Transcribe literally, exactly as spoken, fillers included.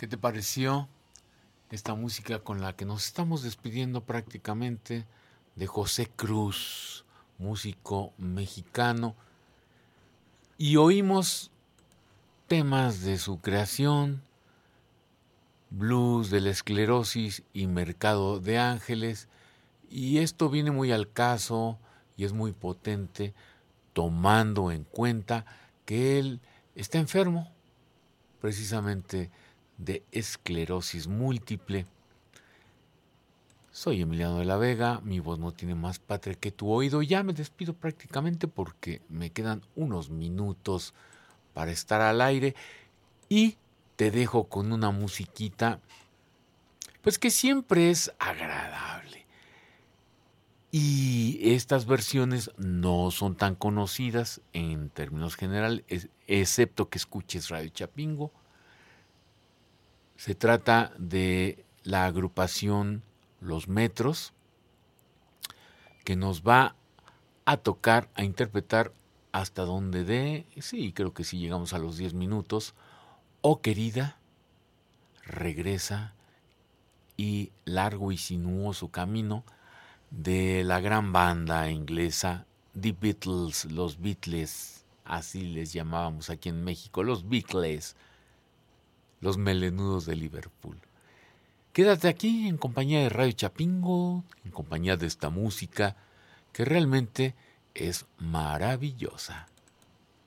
¿Qué te pareció esta música con la que nos estamos despidiendo prácticamente de José Cruz, músico mexicano? Y oímos temas de su creación, blues de la esclerosis y Mercado de Ángeles, y esto viene muy al caso y es muy potente, tomando en cuenta que él está enfermo precisamente de esclerosis múltiple. Soy Emiliano de la Vega, mi voz no tiene más patria que tu oído. Ya me despido prácticamente porque me quedan unos minutos para estar al aire y te dejo con una musiquita pues que siempre es agradable. Y estas versiones no son tan conocidas en términos generales, excepto que escuches Radio Chapingo. Se trata de la agrupación Los Metros, que nos va a tocar, a interpretar hasta donde dé, sí, creo que sí llegamos a los diez minutos, Oh querida, regresa, y Largo y sinuoso camino de la gran banda inglesa The Beatles, los Beatles, así les llamábamos aquí en México, los Beatles, los melenudos de Liverpool. Quédate aquí en compañía de Radio Chapingo, en compañía de esta música que realmente es maravillosa.